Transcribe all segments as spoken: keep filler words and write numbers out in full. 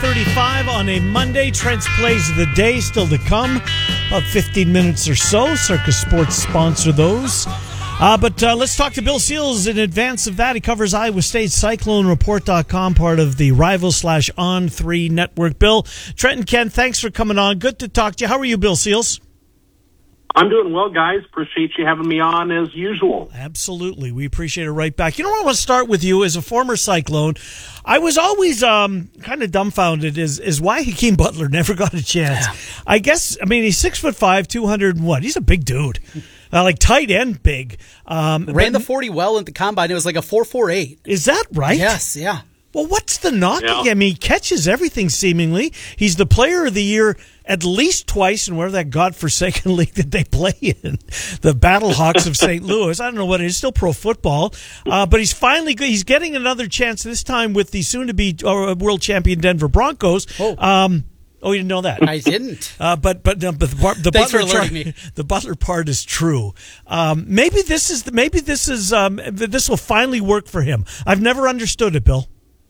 thirty-five on a Monday. Trent's Plays of the Day still to come. About fifteen minutes or so. Circus Sports sponsor those. Uh, but uh, let's talk to Bill Seals in advance of that. He covers Iowa State, Cyclone Report dot com, part of the Rival slash On three network. Bill, Trent and Ken, thanks for coming on. Good to talk to you. How are you, Bill Seals? I'm doing well, guys. Appreciate you having me on as usual. Absolutely. We appreciate it right back. You know what I want to start with you as a former Cyclone. I was always um, kind of dumbfounded as, as why Hakeem Butler never got a chance. Yeah. I guess, I mean, he's six foot five, two hundred and what? He's a big dude. Uh, like tight end big. Um, Ran but, the forty well at the combine. It was like a four four eight. Is that right? Yes, yeah. Well, what's the knock? Yeah. I mean, he catches everything seemingly. He's the player of the year at least twice in whatever that godforsaken league that they play in, the Battlehawks of Saint Louis. I don't know what it is, still pro football. Uh, but he's finally good. He's getting another chance this time with the soon-to-be uh, world champion Denver Broncos. Oh. Um, oh, you didn't know that? I didn't. Uh, but but, no, but the, the Thanks Butler for alerting char- me. the Butler part is true. Um, maybe this is the, maybe this is um, this will finally work for him. I've never understood it, Bill.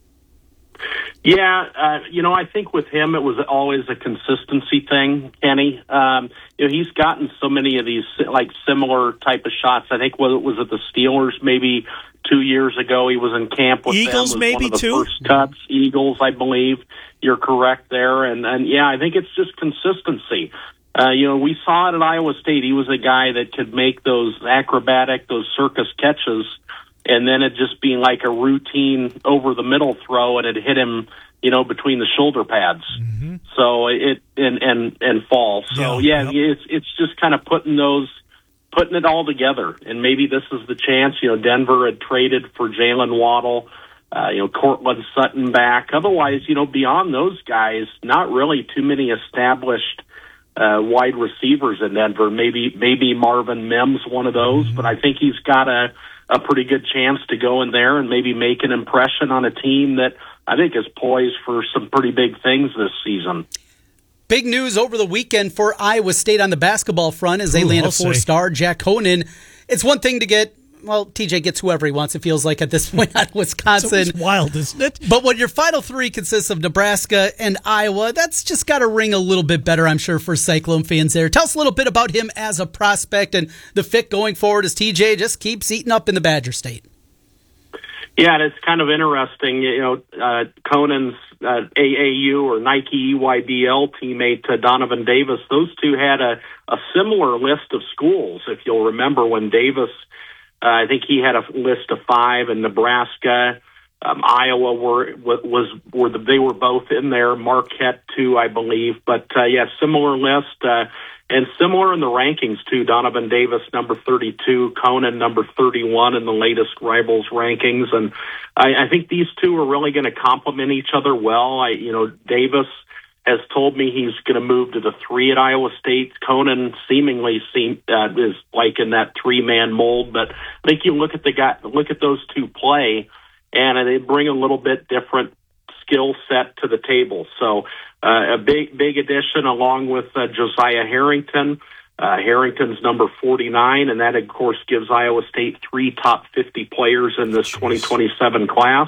Yeah, uh, you know, I think with him it was always a consistency thing, Kenny. Um, you know, he's gotten so many of these like similar type of shots. I think was was it the Steelers maybe two years ago? He was in camp with Eagles, them. maybe one of the too. First cuts, Eagles, I believe. You're correct there, and and yeah, I think it's just consistency. Uh, you know, we saw it at Iowa State. He was a guy that could make those acrobatic, those circus catches. And then it just being like a routine over the middle throw, and it hit him, you know, between the shoulder pads. Mm-hmm. So it and and and fall. So yeah, yeah yep. it's it's just kind of putting those, putting it all together. And maybe this is the chance. You know, Denver had traded for Jalen Waddle, uh, you know, Cortland Sutton back. Otherwise, you know, beyond those guys, not really too many established uh, wide receivers in Denver. Maybe maybe Marvin Mims, one of those. Mm-hmm. But I think he's got a. a pretty good chance to go in there and maybe make an impression on a team that I think is poised for some pretty big things this season. Big news over the weekend for Iowa State on the babasketball front as they Ooh, land I'll a four-star, say. Jack Conan. It's one thing to get, well, T J gets whoever he wants, it feels like, at this point out of Wisconsin. It's wild, isn't it? But when your final three consists of Nebraska and Iowa, that's just got to ring a little bit better, I'm sure, for Cyclone fans there. Tell us a little bit about him as a prospect and the fit going forward as T J just keeps eating up in the Badger State. Yeah, and it's kind of interesting. You know, uh, Conan's uh, A A U or Nike E Y B L teammate uh, Donovan Davis, those two had a, a similar list of schools. If you'll remember when Davis, uh, I think he had a list of five, and Nebraska, um, Iowa were was were the, they were both in there. Marquette too, I believe. But uh, yeah, similar list. Uh, And similar in the rankings, too. Donovan Davis, number thirty-two. Conan, number thirty-one in the latest Rivals rankings. And I, I think these two are really going to complement each other well. I, you know, Davis has told me he's going to move to the three at Iowa State. Conan seemingly seem, uh, is like in that three-man mold. But I think you look at the guy, look at those two play, and they bring a little bit different skill set to the table. So uh, a big, big addition along with uh, Josiah Harrington. Uh, Harrington's number forty-nine, and that, of course, gives Iowa State three top fifty players in this Jeez. twenty twenty-seven class.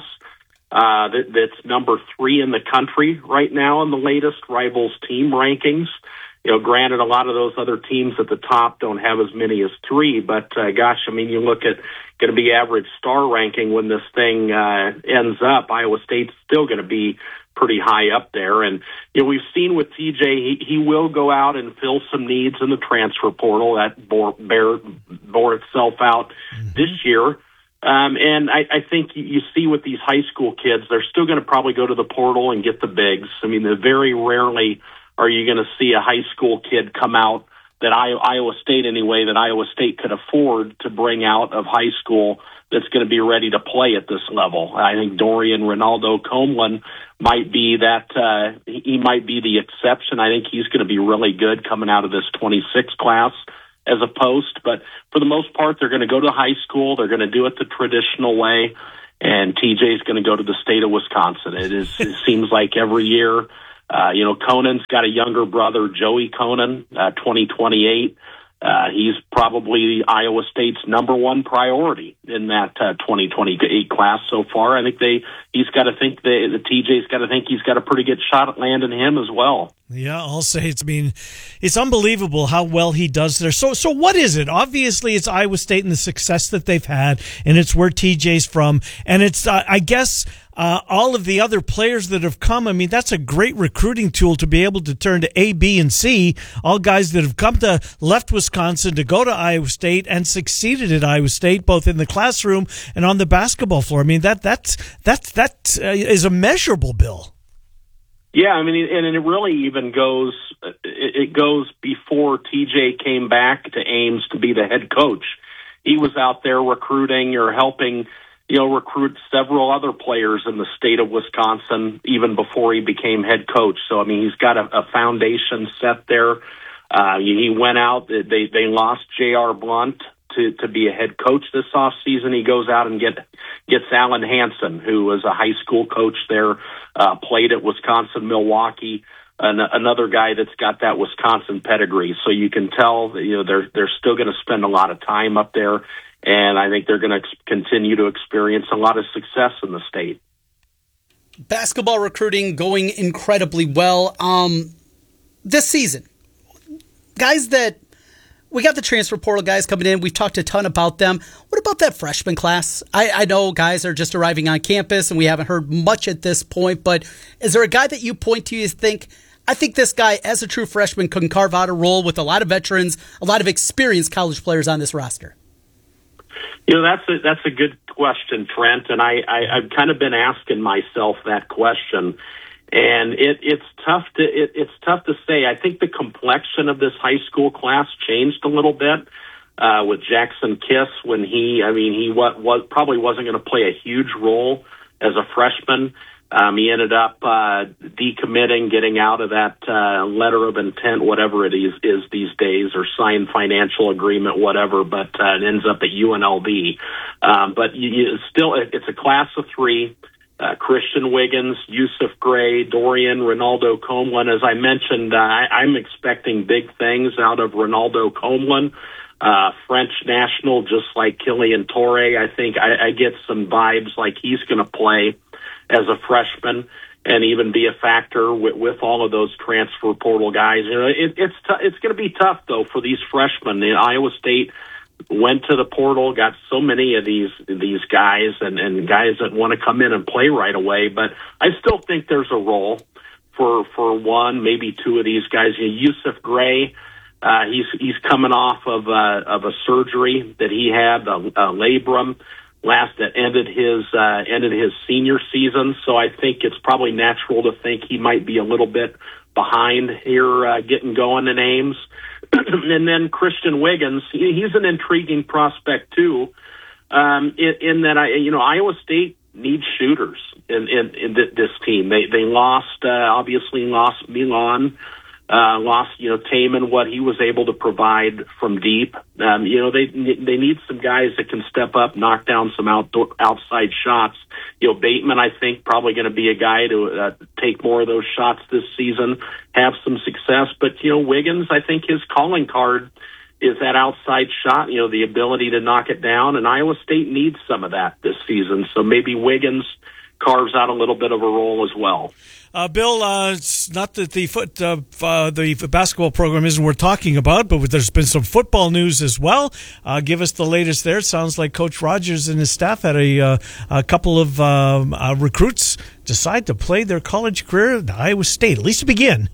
Uh, that, that's number three in the country right now in the latest Rivals team rankings. You know, granted, a lot of those other teams at the top don't have as many as three, but uh, gosh, I mean, you look at going to be average star ranking when this thing uh, ends up. Iowa State's still going to be pretty high up there. And, you know, we've seen with T J, he, he will go out and fill some needs in the transfer portal. That bore, bear, bore itself out mm-hmm. this year. Um, and I, I think you see with these high school kids, they're still going to probably go to the portal and get the bigs. I mean, they're very rarely are you going to see a high school kid come out that Iowa State anyway, that Iowa State could afford to bring out of high school that's going to be ready to play at this level. I think Dorian Ronaldo Coleman might be that, uh, he might be the exception. I think he's going to be really good coming out of this twenty-six class as a post. But for the most part, they're going to go to high school. They're going to do it the traditional way. And T J is going to go to the state of Wisconsin. It is, it seems like every year. Uh, you know, Conan's got a younger brother, Joey Conan, uh, twenty twenty-eight. Uh, he's probably Iowa State's number one priority in that uh, twenty twenty-eight class so far. I think they he's got to think the, the T J's got to think he's got a pretty good shot at landing him as well. Yeah, I'll say it's I mean it's unbelievable how well he does there. So so what is it? Obviously it's Iowa State and the success that they've had, and it's where T J's from, and it's uh, I guess uh, all of the other players that have come. I mean, that's a great recruiting tool to be able to turn to A, B, and C, all guys that have come to left Wisconsin to go to Iowa State and succeeded at Iowa State, both in the classroom and on the basketball floor. I mean, that that's that's that uh, is immeasurable, Bill. Yeah, I mean, and it really even goes it goes before T J came back to Ames to be the head coach. He was out there recruiting or helping, you know, recruit several other players in the state of Wisconsin even before he became head coach. So, I mean, he's got a, a foundation set there. Uh, he went out, they they lost J R. Blunt to, to be a head coach this offseason. He goes out and get gets Alan Hansen, who was a high school coach there, uh, played at Wisconsin Milwaukee, an, another guy that's got that Wisconsin pedigree. So you can tell that, you know, they're they're still going to spend a lot of time up there, and I think they're going to ex- continue to experience a lot of success in the state. Basketball recruiting going incredibly well um, this season. Guys that we got the transfer portal guys coming in. We've talked a ton about them. What about that freshman class? I, I know guys are just arriving on campus and we haven't heard much at this point, but is there a guy that you point to you think, I think this guy as a true freshman can carve out a role with a lot of veterans, a lot of experienced college players on this roster? You know, that's a, that's a good question, Trent, and I, I, I've kind of been asking myself that question. And it, it's tough to it, it's tough to say. I think the complexion of this high school class changed a little bit uh, with Jackson Kiss when he, I mean, he what was probably wasn't going to play a huge role as a freshman. Um, he ended up uh, decommitting, getting out of that uh, letter of intent, whatever it is, is these days, or signed financial agreement, whatever. But uh, it ends up at U N L V. Um, but you, you still, it's a class of three. Uh, Christian Wiggins, Yusuf Gray, Dorian, Ronaldo Comelin. As I mentioned, uh, I, I'm expecting big things out of Ronaldo Comelin, uh, French national, just like Killian Torre. I think I, I get some vibes like he's going to play as a freshman and even be a factor with, with all of those transfer portal guys. You know, it, it's t- it's going to be tough though for these freshmen. The Iowa State went to the portal, got so many of these these guys and, and guys that want to come in and play right away. But I still think there's a role for for one, maybe two of these guys. You know, Yusuf Gray, uh, he's he's coming off of uh, of a surgery that he had, a, a labrum, last that ended his uh, ended his senior season. So I think it's probably natural to think he might be a little bit behind here, uh, getting going in Ames. And then Christian Wiggins, he's an intriguing prospect too, um, in, in that I, you know, Iowa State needs shooters in, in, in this team. They they lost, uh, obviously lost Milan, uh, lost you know Taman, what he was able to provide from deep. Um, you know, they they need some guys that can step up, knock down some outdoor outside shots. You know, Bateman, I think, probably going to be a guy to uh, take more of those shots this season, have some success. But, you know, Wiggins, I think his calling card is that outside shot, you know, the ability to knock it down. And Iowa State needs some of that this season. So maybe Wiggins carves out a little bit of a role as well. Uh, Bill, uh, it's not that the foot, uh, uh, the basketball program isn't worth talking about, but there's been some football news as well. Uh, give us the latest there. It sounds like Coach Rogers and his staff had a, uh, a couple of um, uh, recruits decide to play their college career at Iowa State, at least to begin.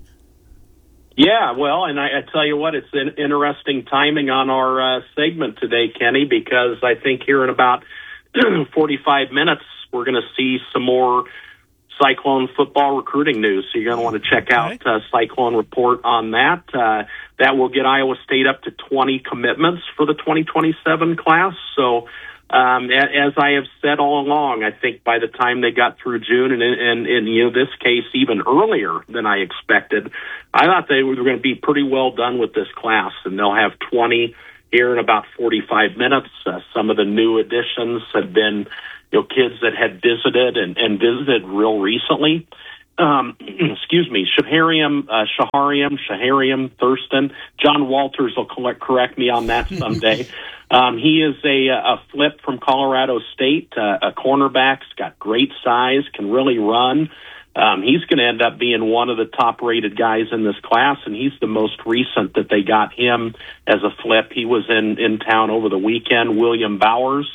Yeah, well, and I, I tell you what, it's an interesting timing on our uh, segment today, Kenny, because I think here in about forty-five minutes, we're going to see some more Cyclone football recruiting news. So you're going to want to check out uh, Cyclone Report on that. Uh, that will get Iowa State up to twenty commitments for the twenty twenty-seven class. So um, as I have said all along, I think by the time they got through June, and in and, you know, this case even earlier than I expected, I thought they were going to be pretty well done with this class, and they'll have twenty here in about forty-five minutes. Uh, some of the new additions have been, you know, kids that had visited and, and visited real recently. Um, excuse me, Shahariam, uh, Shahariam, Shahariam Thurston. John Walters will collect, correct me on that someday. um, he is a, a flip from Colorado State, uh, a cornerback. He's got great size, can really run. Um, he's going to end up being one of the top-rated guys in this class, and he's the most recent that they got him as a flip. He was in, in town over the weekend. William Bowers,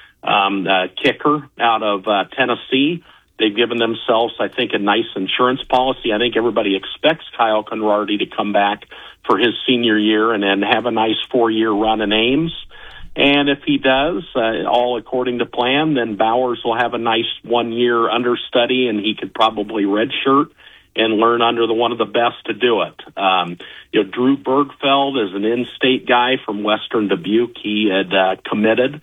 um, uh, kicker out of uh, Tennessee. They've given themselves, I think, a nice insurance policy. I think everybody expects Kyle Conrarty to come back for his senior year and then have a nice four-year run in Ames. And if he does, uh, all according to plan, then Bowers will have a nice one-year understudy, and he could probably redshirt and learn under the one of the best to do it. Um, you know, Drew Bergfeld is an in-state guy from Western Dubuque. He had uh, committed.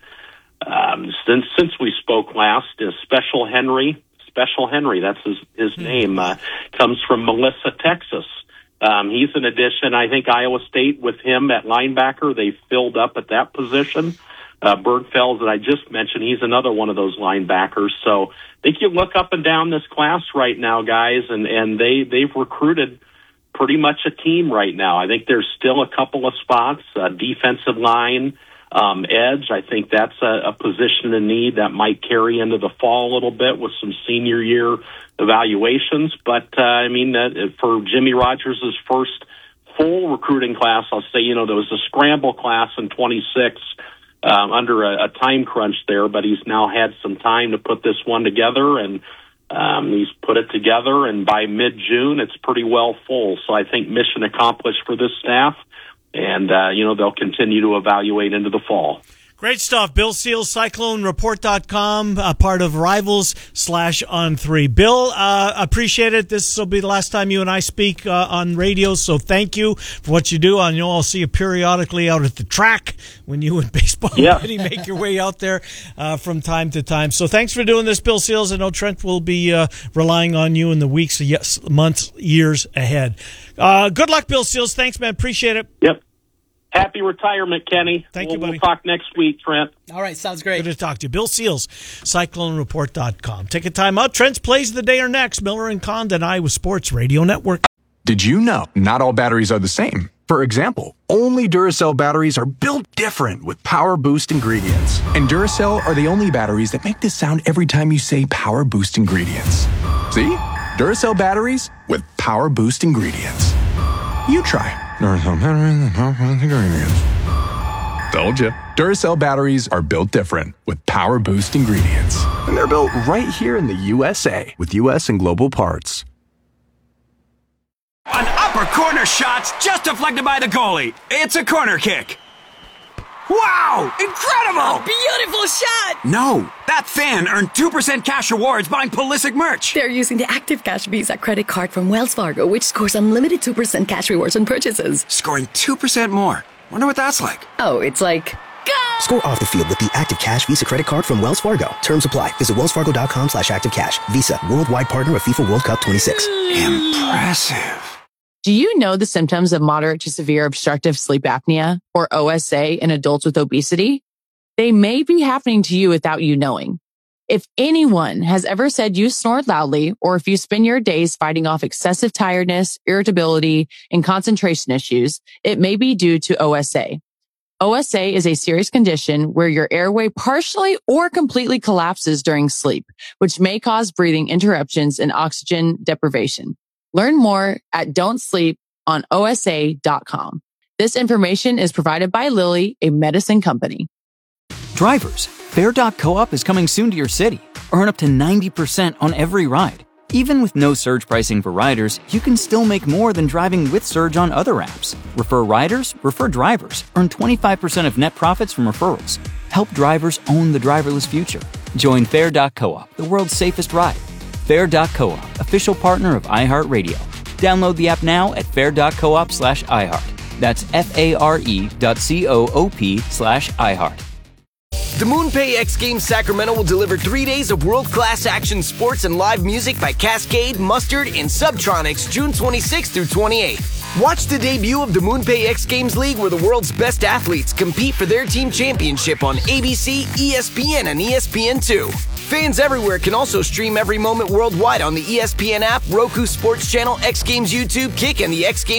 Um, since since we spoke last, is Special Henry. Special Henry, that's his, his name, uh, comes from Melissa, Texas. Um, he's an addition. I think Iowa State with him at linebacker, they filled up at that position. Uh, Bergfeld that I just mentioned, he's another one of those linebackers. So I think you look up and down this class right now, guys, and, and they, they've recruited pretty much a team right now. I think there's still a couple of spots, uh, defensive line, Um, edge. I think that's a, a position in need that might carry into the fall a little bit with some senior year evaluations. But, uh, I mean, uh, for Jimmy Rogers' first full recruiting class, I'll say, you know, there was a scramble class in twenty-six um, under a, a time crunch there, but he's now had some time to put this one together, and um, he's put it together, and by mid-June, it's pretty well full. So I think mission accomplished for this staff. And, uh, you know, they'll continue to evaluate into the fall. Great stuff. Bill Seals, Cyclone Report dot com, uh, part of Rivals slash On three. Bill, uh, appreciate it. This will be the last time you and I speak uh, on radio, so thank you for what you do. I know I'll see you periodically out at the track when you and Baseball yeah. Committee make your way out there uh, from time to time. So thanks for doing this, Bill Seals. I know Trent will be uh, relying on you in the weeks, yes, months, years ahead. Uh, good luck, Bill Seals. Thanks, man. Appreciate it. Yep. Happy retirement, Kenny. Thank we'll, you, buddy. We'll talk next week, Trent. All right, sounds great. Good to talk to you. Bill Seals, Cyclone Report dot com. Take a time out. Trent's Plays of the Day are next. Miller and Condon, Iowa Sports Radio Network. Did you know not all batteries are the same? For example, only Duracell batteries are built different with Power Boost ingredients. And Duracell are the only batteries that make this sound every time you say Power Boost ingredients. See? Duracell batteries with Power Boost ingredients. You try. Duracell batteries with Power Boost ingredients. Told you. Duracell batteries are built different with Power Boost ingredients. And they're built right here in the U S A with U S and global parts. An upper corner shot just deflected by the goalie. It's a corner kick. Wow! Incredible! Beautiful shot! No, that fan earned two percent cash rewards buying Pulisic merch. They're using the Active Cash Visa credit card from Wells Fargo, which scores unlimited two percent cash rewards on purchases. Scoring two percent more. Wonder what that's like. Oh, it's like... Go! Score off the field with the Active Cash Visa credit card from Wells Fargo. Terms apply. Visit wellsfargo.com slash active cash. Visa, worldwide partner of FIFA World Cup twenty-six. Impressive. Do you know the symptoms of moderate to severe obstructive sleep apnea, or O S A, in adults with obesity? They may be happening to you without you knowing. If anyone has ever said you snored loudly, or if you spend your days fighting off excessive tiredness, irritability, and concentration issues, it may be due to O S A. O S A is a serious condition where your airway partially or completely collapses during sleep, which may cause breathing interruptions and oxygen deprivation. Learn more at don't sleep on O S A dot com. This information is provided by Lilly, a medicine company. Drivers, Fare dot coop is coming soon to your city. Earn up to ninety percent on every ride. Even with no surge pricing for riders, you can still make more than driving with Surge on other apps. Refer riders, refer drivers. Earn twenty-five percent of net profits from referrals. Help drivers own the driverless future. Join Fare dot coop, the world's safest ride. Fare dot coop, official partner of iHeartRadio. Download the app now at fare dot coop slash iHeart. That's F-A-R-E dot C-O-O-P slash iHeart. The MoonPay X Games Sacramento will deliver three days of world-class action sports and live music by Cascade, Mustard, and Subtronics June twenty-sixth through twenty-eighth. Watch the debut of the MoonPay X Games League, where the world's best athletes compete for their team championship on A B C, E S P N, and E S P N two. Fans everywhere can also stream every moment worldwide on the E S P N app, Roku Sports Channel, X Games YouTube, Kick, and the X Games